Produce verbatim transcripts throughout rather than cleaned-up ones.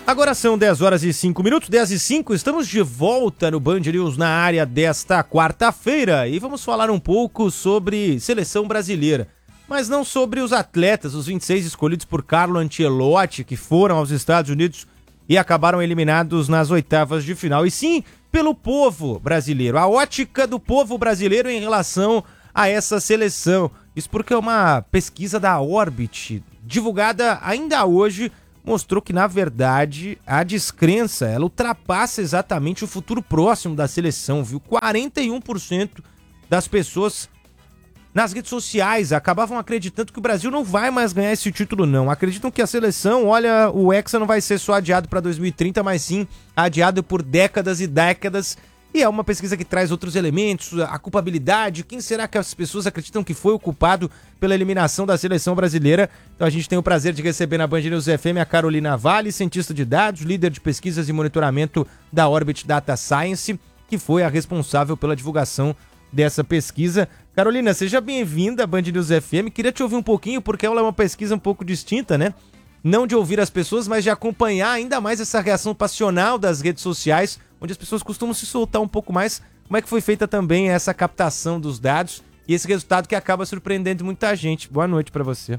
Agora são dez horas e cinco minutos, dez e cinco, estamos de volta no Band News na área desta quarta-feira e vamos falar um pouco sobre seleção brasileira, mas não sobre os atletas, os vinte e seis escolhidos por Carlo Ancelotti, que foram aos Estados Unidos e acabaram eliminados nas oitavas de final, e sim pelo povo brasileiro, a ótica do povo brasileiro em relação a essa seleção. Isso porque é uma pesquisa da Orbit, divulgada ainda hoje, mostrou que, na verdade, a descrença, ela ultrapassa exatamente o futuro próximo da seleção, viu? quarenta e um por cento das pessoas nas redes sociais acabavam acreditando que o Brasil não vai mais ganhar esse título, não. Acreditam que a seleção, olha, o Hexa não vai ser só adiado para dois mil e trinta, mas sim adiado por décadas e décadas. E é uma pesquisa que traz outros elementos, a culpabilidade, quem será que as pessoas acreditam que foi o culpado pela eliminação da seleção brasileira? Então a gente tem o prazer de receber na Band News F M a Carolina Vale, cientista de dados, líder de pesquisas e monitoramento da Orbit Data Science, que foi a responsável pela divulgação dessa pesquisa. Carolina, seja bem-vinda à Band News F M. Queria te ouvir um pouquinho, porque ela é uma pesquisa um pouco distinta, né? Não de ouvir as pessoas, mas de acompanhar ainda mais essa reação passional das redes sociais, onde as pessoas costumam se soltar um pouco mais. Como é que foi feita também essa captação dos dados e esse resultado que acaba surpreendendo muita gente? Boa noite para você.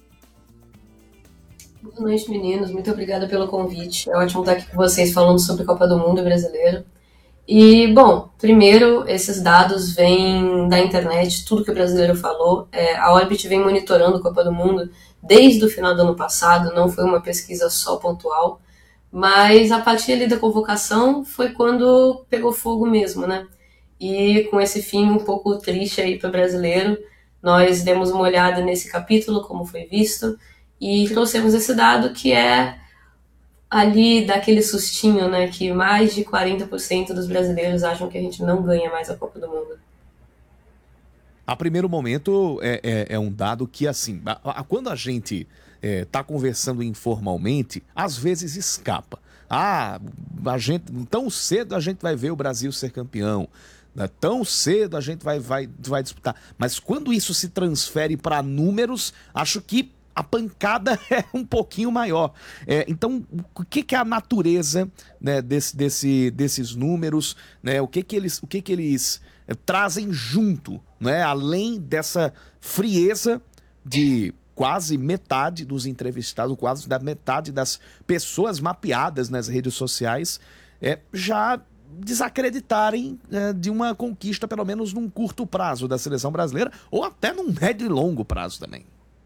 Boa noite, meninos. Muito obrigada pelo convite. É ótimo estar aqui com vocês falando sobre Copa do Mundo brasileiro. E, bom, primeiro, esses dados vêm da internet, tudo que o brasileiro falou. É, a Orbit vem monitorando a Copa do Mundo desde o final do ano passado, não foi uma pesquisa só pontual, mas a partir ali da convocação foi quando pegou fogo mesmo, né? E com esse fim um pouco triste aí para o brasileiro, nós demos uma olhada nesse capítulo, como foi visto, e trouxemos esse dado que é ali daquele sustinho, né? Que mais de quarenta por cento dos brasileiros acham que a gente não ganha mais a Copa do Mundo. A primeiro momento é, é, é um dado que, assim, a, a, quando a gente está é, conversando informalmente, às vezes escapa. Ah, a gente, tão cedo a gente vai ver o Brasil ser campeão, né? Tão cedo a gente vai, vai, vai disputar. Mas quando isso se transfere para números, acho que a pancada é um pouquinho maior. É, então, o que, que é a natureza, né, desse, desse, desses números, né? O que, que eles, o que, que eles é, trazem junto, né? Além dessa frieza de quase metade dos entrevistados, quase da metade das pessoas mapeadas nas redes sociais, é, já desacreditarem é, de uma conquista, pelo menos num curto prazo, da seleção brasileira, ou até num médio e longo prazo também.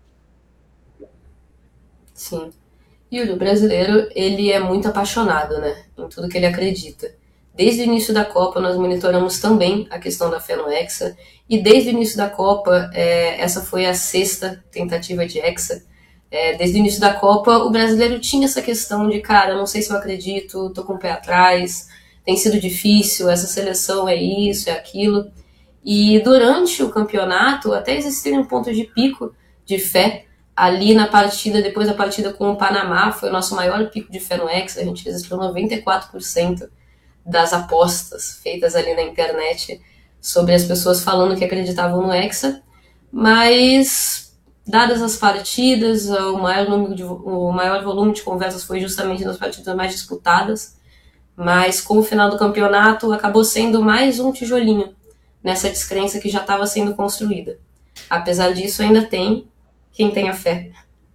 Sim. E o brasileiro, ele é muito apaixonado, né, em tudo que ele acredita. Desde o início da Copa, nós monitoramos também a questão da fé no Hexa, e desde o início da Copa, é, essa foi a sexta tentativa de Hexa. É, desde o início da Copa, o brasileiro tinha essa questão de, cara, não sei se eu acredito, tô com o pé atrás, tem sido difícil, essa seleção é isso, é aquilo. E durante o campeonato, até existiram pontos de pico de fé. Ali na partida, depois da partida com o Panamá, foi o nosso maior pico de fé no Hexa. A gente registrou noventa e quatro por cento das apostas feitas ali na internet sobre as pessoas falando que acreditavam no Hexa. Mas, dadas as partidas, o maior, número de, o maior volume de conversas foi justamente nas partidas mais disputadas. Mas com o final do campeonato, acabou sendo mais um tijolinho nessa descrença que já estava sendo construída. Apesar disso, ainda tem quem tem a fé.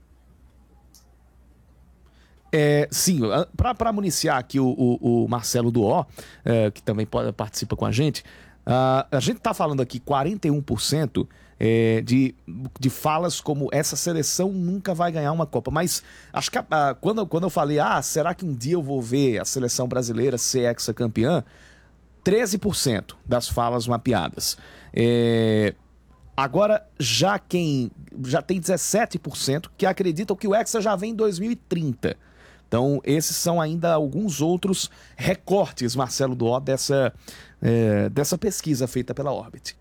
É, sim, para municiar aqui o, o, o Marcelo Duó, é, que também pode, participa com a gente, uh, a gente está falando aqui quarenta e um por cento é, de, de falas como essa seleção nunca vai ganhar uma Copa, mas acho que uh, quando, quando eu falei, ah, será que um dia eu vou ver a seleção brasileira ser hexacampeã? treze por cento das falas mapeadas. É... Agora, já quem já tem dezessete por cento que acreditam que o Hexa já vem em dois mil e trinta. Então, esses são ainda alguns outros recortes, Marcelo Duó, dessa, é, dessa pesquisa feita pela Orbit.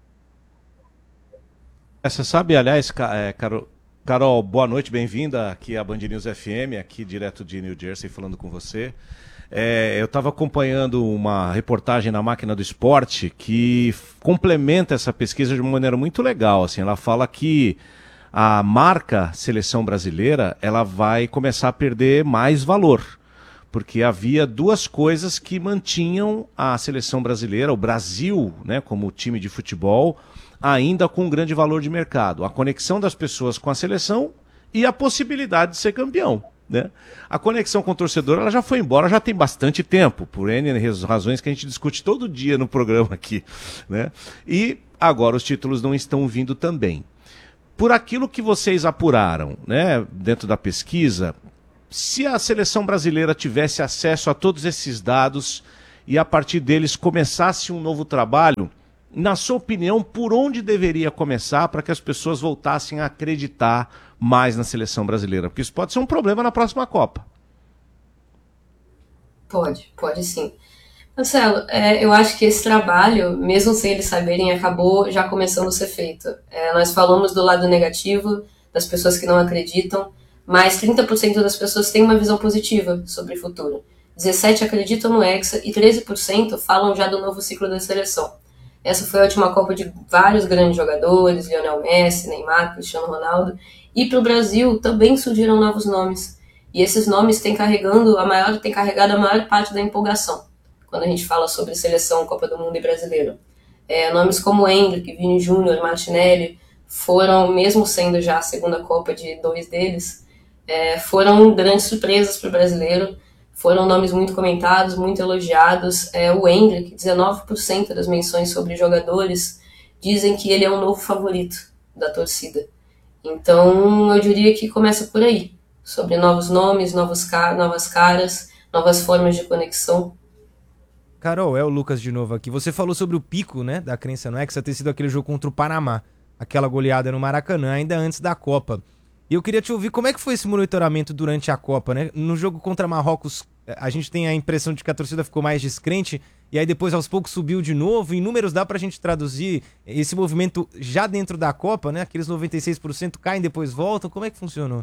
Você sabe, aliás, Carol, Carol, boa noite, bem-vinda aqui à Band News F M, aqui direto de New Jersey, falando com você. É, eu estava acompanhando uma reportagem na Máquina do Esporte que complementa essa pesquisa de uma maneira muito legal. Assim, ela fala que a marca seleção brasileira ela vai começar a perder mais valor, porque havia duas coisas que mantinham a seleção brasileira, o Brasil, né, como time de futebol, ainda com um grande valor de mercado. A conexão das pessoas com a seleção e a possibilidade de ser campeão. Né? A conexão com o torcedor ela já foi embora, já tem bastante tempo, por N razões que a gente discute todo dia no programa aqui. Né? E agora os títulos não estão vindo também. Por aquilo que vocês apuraram, né, dentro da pesquisa, se a seleção brasileira tivesse acesso a todos esses dados e a partir deles começasse um novo trabalho, na sua opinião, por onde deveria começar para que as pessoas voltassem a acreditar mais na seleção brasileira? Porque isso pode ser um problema na próxima Copa. Pode, pode sim. Marcelo, é, eu acho que esse trabalho, mesmo sem eles saberem, acabou já começando a ser feito. É, nós falamos do lado negativo, das pessoas que não acreditam, mas trinta por cento das pessoas têm uma visão positiva sobre o futuro. dezessete por cento acreditam no Hexa e treze por cento falam já do novo ciclo da seleção. Essa foi a última Copa de vários grandes jogadores, Lionel Messi, Neymar, Cristiano Ronaldo, e para o Brasil também surgiram novos nomes. E esses nomes têm, carregando a maior, têm carregado a maior parte da empolgação, quando a gente fala sobre seleção, Copa do Mundo e Brasileiro. É, nomes como Endrick, Vini Júnior, Martinelli, foram, mesmo sendo já a segunda Copa de dois deles, é, foram grandes surpresas para o brasileiro, foram nomes muito comentados, muito elogiados. É, o Endrick, dezenove por cento das menções sobre jogadores dizem que ele é o novo favorito da torcida. Então, eu diria que começa por aí, sobre novos nomes, novos car- novas caras, novas formas de conexão. Carol, é o Lucas de novo aqui. Você falou sobre o pico, né, da crença no Hexa ter sido aquele jogo contra o Panamá, aquela goleada no Maracanã, ainda antes da Copa. E eu queria te ouvir como é que foi esse monitoramento durante a Copa, né? No jogo contra Marrocos, a gente tem a impressão de que a torcida ficou mais descrente, e aí depois aos poucos subiu de novo. Em números dá pra gente traduzir esse movimento já dentro da Copa, né? Aqueles noventa e seis por cento caem, depois voltam. Como é que funcionou?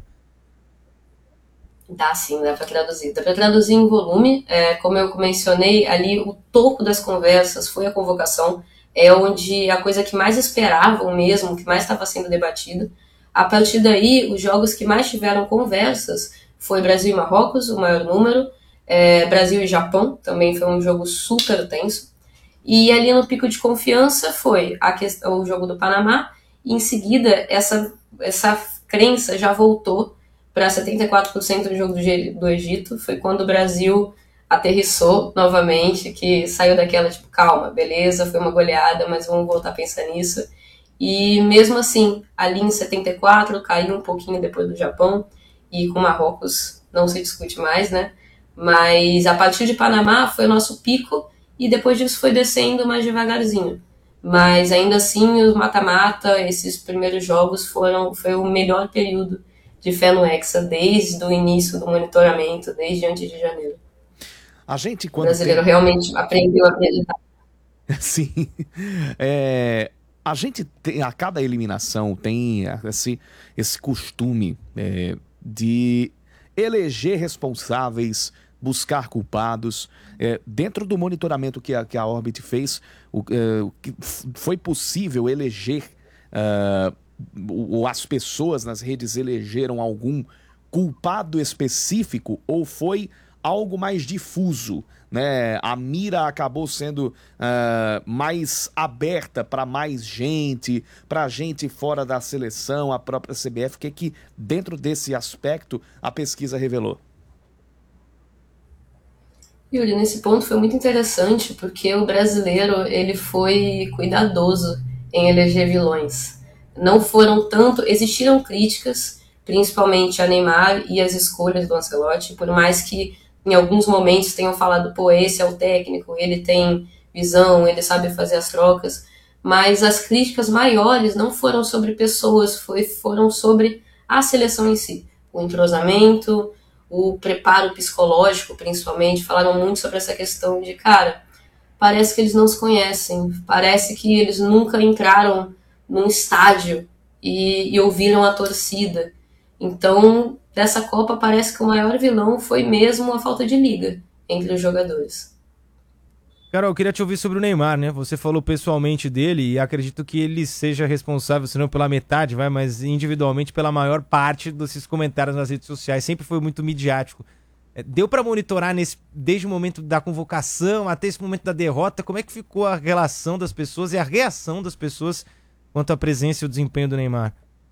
Dá sim, dá para traduzir. Dá para traduzir em volume. É, como eu mencionei, ali o topo das conversas foi a convocação. É onde a coisa que mais esperavam mesmo, que mais estava sendo debatida. A partir daí, os jogos que mais tiveram conversas foi Brasil e Marrocos, o maior número. É, Brasil e Japão, também foi um jogo super tenso. E ali no pico de confiança foi a questão, o jogo do Panamá. E em seguida, essa, essa crença já voltou para setenta e quatro por cento do jogo do, do Egito. Foi quando o Brasil aterrissou novamente, que saiu daquela tipo, calma, beleza, foi uma goleada, mas vamos voltar a pensar nisso. E mesmo assim, ali em setenta e quatro, caiu um pouquinho depois do Japão, e com Marrocos não se discute mais, né? Mas a partir de Panamá foi o nosso pico, e depois disso foi descendo mais devagarzinho. Mas ainda assim, o mata-mata, esses primeiros jogos foram, foi o melhor período de fé no Hexa, desde o início do monitoramento, desde antes de janeiro. A gente, quando o brasileiro tem... realmente aprendeu a acreditar. Sim. É, a gente tem, a cada eliminação tem esse, esse costume é, de eleger responsáveis, buscar culpados. É, dentro do monitoramento que a, que a Orbit fez, o, é, o que foi possível eleger, uh, ou as pessoas nas redes elegeram algum culpado específico, ou foi algo mais difuso, né? A mira acabou sendo uh, mais aberta para mais gente, para gente fora da seleção, a própria C B F. O que que dentro desse aspecto a pesquisa revelou? Yuri, nesse ponto foi muito interessante, porque o brasileiro ele foi cuidadoso em eleger vilões. Não foram tanto, existiram críticas, principalmente a Neymar e as escolhas do Ancelotti, por mais que em alguns momentos tenham falado, pô, esse é o técnico, ele tem visão, ele sabe fazer as trocas, mas as críticas maiores não foram sobre pessoas, foi, foram sobre a seleção em si. O entrosamento, o preparo psicológico, principalmente, falaram muito sobre essa questão de, cara, parece que eles não se conhecem, parece que eles nunca entraram num estádio e, e ouviram a torcida. Então, dessa Copa, parece que o maior vilão foi mesmo a falta de liga entre os jogadores. Carol, eu queria te ouvir sobre o Neymar, né? Você falou pessoalmente dele e acredito que ele seja responsável, se não pela metade, vai, mas individualmente pela maior parte desses comentários nas redes sociais. Sempre foi muito midiático. Deu para monitorar nesse, desde o momento da convocação até esse momento da derrota? Como é que ficou a relação das pessoas e a reação das pessoas quanto à presença e o desempenho do Neymar?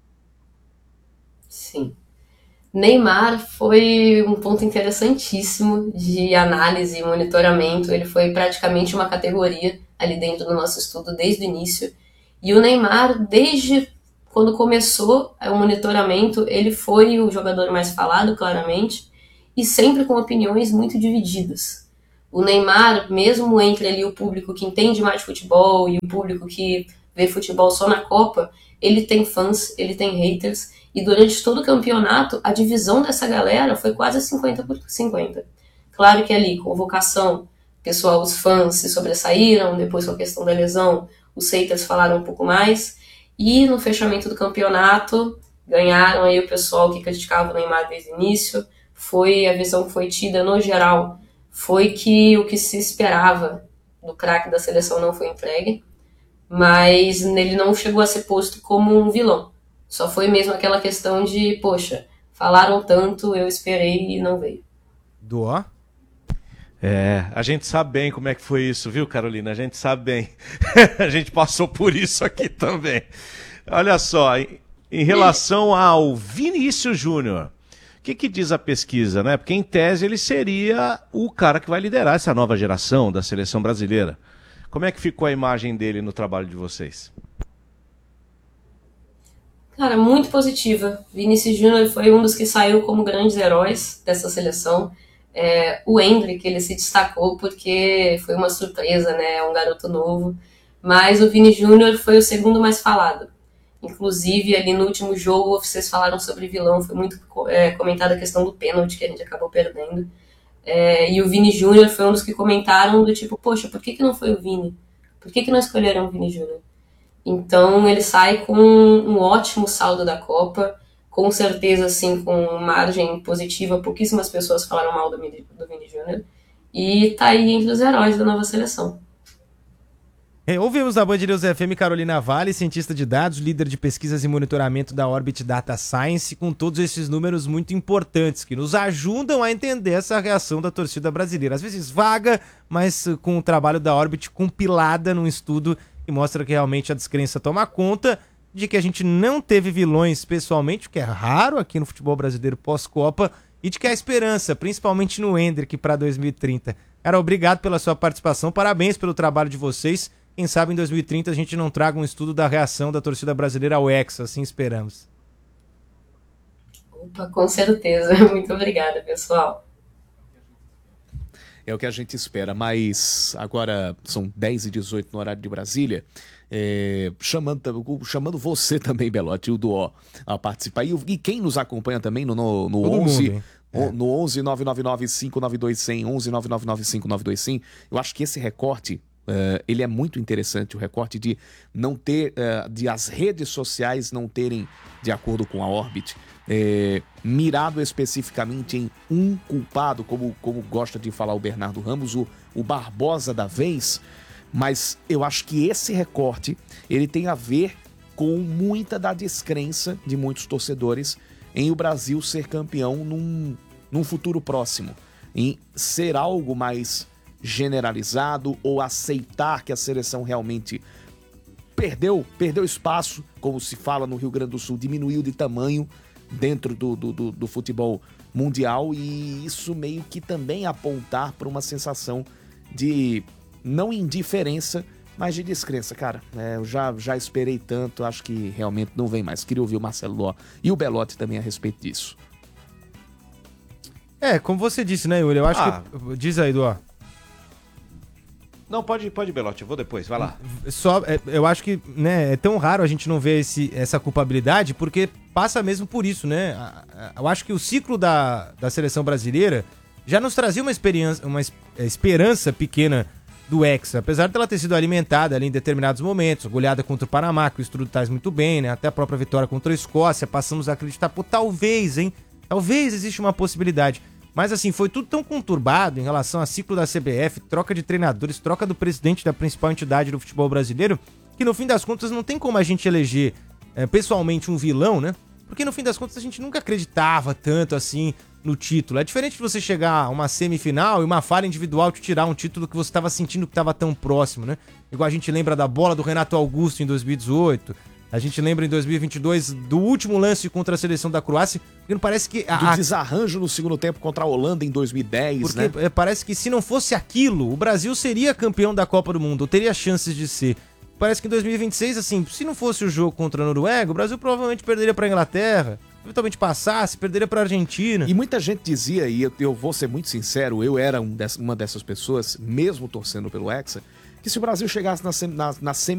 Sim. Neymar foi um ponto interessantíssimo de análise e monitoramento. Ele foi praticamente uma categoria ali dentro do nosso estudo desde o início. E o Neymar, desde quando começou o monitoramento, ele foi o jogador mais falado, claramente, e sempre com opiniões muito divididas. O Neymar, mesmo entre ali o público que entende mais de futebol e o público que vê futebol só na Copa, ele tem fãs, ele tem haters, e durante todo o campeonato, a divisão dessa galera foi quase cinquenta por cinquenta. Claro que ali, convocação, pessoal, os fãs se sobressaíram, depois com a questão da lesão, os haters falaram um pouco mais, e no fechamento do campeonato, ganharam aí o pessoal que criticava o Neymar desde o início. Foi a visão que foi tida no geral, foi que o que se esperava do craque da seleção não foi entregue, mas ele não chegou a ser posto como um vilão. Só foi mesmo aquela questão de, poxa, falaram tanto, eu esperei e não veio. Dó? É, a gente sabe bem como é que foi isso, viu, Carolina? A gente sabe bem. A gente passou por isso aqui também. Olha só, em, em relação ao Vinícius Júnior, o que, que diz a pesquisa, né? Porque, em tese, ele seria o cara que vai liderar essa nova geração da seleção brasileira. Como é que ficou a imagem dele no trabalho de vocês? Cara, muito positiva. Vinícius Júnior foi um dos que saiu como grandes heróis dessa seleção. É, o Endrick, ele se destacou porque foi uma surpresa, né? É um garoto novo. Mas o Vini Júnior foi o segundo mais falado. Inclusive, ali no último jogo, vocês falaram sobre vilão, foi muito é, comentada a questão do pênalti, que a gente acabou perdendo. É, e o Vini Júnior foi um dos que comentaram do tipo, poxa, por que, que não foi o Vini? Por que, que não escolheram o Vini Júnior? Então, ele sai com um ótimo saldo da Copa, com certeza, assim, com margem positiva, pouquíssimas pessoas falaram mal do, do Vini Júnior, e tá aí entre os heróis da nova seleção. É, ouvimos na Band News F M Carolina Vale, cientista de dados, líder de pesquisas e monitoramento da Orbit Data Science, com todos esses números muito importantes que nos ajudam a entender essa reação da torcida brasileira. Às vezes vaga, mas com o trabalho da Orbit compilada num estudo que mostra que realmente a descrença toma conta de que a gente não teve vilões pessoalmente, o que é raro aqui no futebol brasileiro pós-Copa, e de que há esperança, principalmente no Endrick para dois mil e trinta. Cara, obrigado pela sua participação, parabéns pelo trabalho de vocês. Quem sabe em dois mil e trinta a gente não traga um estudo da reação da torcida brasileira ao Hexa, assim esperamos. Opa, com certeza. Muito obrigada, pessoal. É o que a gente espera, mas agora são dez e dezoito no horário de Brasília, é, chamando, chamando você também, Belotti, o Duó, a participar. E, e quem nos acompanha também no, no, no onze... Mundo, é. No onze nove nove nove cinco nove dois zero zero, onze nove nove nove cinco nove dois zero zero, eu acho que esse recorte, uh, ele é muito interessante, o recorte de não ter, uh, de as redes sociais não terem, de acordo com a Orbit, é, mirado especificamente em um culpado, como, como gosta de falar o Bernardo Ramos, o, o Barbosa da vez, mas eu acho que esse recorte, ele tem a ver com muita da descrença de muitos torcedores em o Brasil ser campeão num, num futuro próximo, em ser algo mais generalizado ou aceitar que a seleção realmente perdeu, perdeu espaço, como se fala no Rio Grande do Sul, diminuiu de tamanho dentro do, do, do, do futebol mundial, e isso meio que também apontar para uma sensação de não indiferença, mas de descrença. Cara, é, eu já, já esperei tanto, acho que realmente não vem mais. Queria ouvir o Marcelo Ló e o Belotti também a respeito disso. É, como você disse, né, Yuri? Eu acho ah. que... Diz aí, Duó. Não, pode, pode, Belotti, eu vou depois, vai lá. Só, é, eu acho que, né, é tão raro a gente não ver esse, essa culpabilidade, porque passa mesmo por isso, né? Eu acho que o ciclo da, da seleção brasileira já nos trazia uma, experiência, uma esperança pequena do Hexa, apesar dela ter sido alimentada ali em determinados momentos, goleada contra o Panamá, que o estudo traz muito bem, né? Até a própria vitória contra a Escócia, passamos a acreditar, pô, talvez, hein? Talvez existe uma possibilidade. Mas assim, foi tudo tão conturbado em relação ao ciclo da C B F, troca de treinadores, troca do presidente da principal entidade do futebol brasileiro, que no fim das contas não tem como a gente eleger é, pessoalmente um vilão, né? Porque no fim das contas a gente nunca acreditava tanto assim no título. É diferente de você chegar a uma semifinal e uma falha individual te tirar um título que você estava sentindo que estava tão próximo, né? Igual a gente lembra da bola do Renato Augusto em dois mil e dezoito, a gente lembra em dois mil e vinte e dois do último lance contra a seleção da Croácia, porque não parece que... A, do desarranjo no segundo tempo contra a Holanda em dois mil e dez, porque né? Parece que se não fosse aquilo, o Brasil seria campeão da Copa do Mundo, ou teria chances de ser. Parece que em dois mil e vinte e seis, assim, se não fosse o jogo contra a Noruega, o Brasil provavelmente perderia para a Inglaterra, eventualmente passasse, perderia para a Argentina. E muita gente dizia, e eu, eu vou ser muito sincero, eu era um dessa, uma dessas pessoas, mesmo torcendo pelo Hexa, que se o Brasil chegasse na, na, na semifinal